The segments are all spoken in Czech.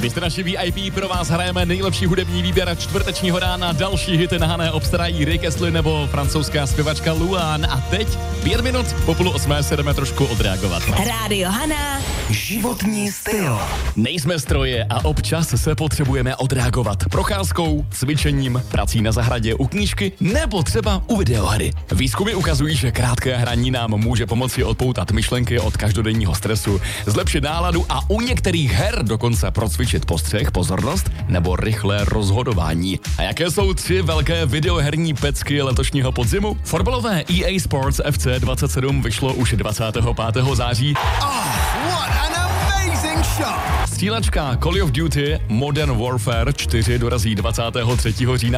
Vy jste naši VIP, pro vás hrajeme nejlepší hudební výběr čtvrtečního rána. Další hity na Hané obstarají Rick Astley nebo francouzská zpěvačka Luan. A teď 5 minut po 7:30 se jdeme trošku odreagovat. Rádio Haná. Životní styl. Nejsme stroje a občas se potřebujeme odreagovat procházkou, cvičením, prací na zahradě, u knížky nebo třeba u videohry. Výzkumy ukazují, že krátké hraní nám může pomoci odpoutat myšlenky od každodenního stresu, zlepšit náladu a u některých her dokonce procvičit postřeh, pozornost nebo rychlé rozhodování. A jaké jsou 3 velké videoherní pecky letošního podzimu? Fotbalové EA Sports FC 27 vyšlo už 25. září. What an amazing shot! Střílečka Call of Duty Modern Warfare 4 dorazí 23. října.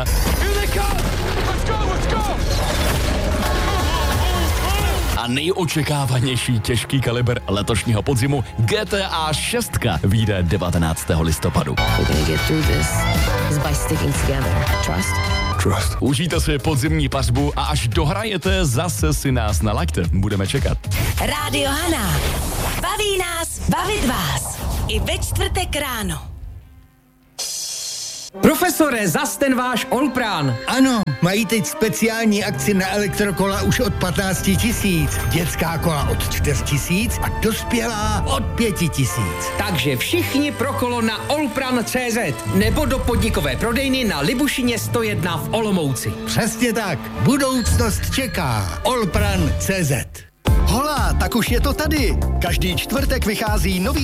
A nejočekávanější těžký kalibr letošního podzimu GTA 6 vyjde 19. listopadu. Trust. Užijte si podzimní pařbu a až dohrajete, zase si nás nalaďte. Budeme čekat. Rádio Haná. Baví nás, bavit vás. I ve čtvrtek ráno. Profesore, zas ten váš Olprán. Ano, mají teď speciální akci na elektrokola už od 15 000, dětská kola od 4 000 a dospělá od 5 000. Takže všichni pro kolo na olpran.cz nebo do podnikové prodejny na Libušině 101 v Olomouci. Přesně tak, budoucnost čeká. Olpran.cz. Hola, tak už je to tady. Každý čtvrtek vychází nový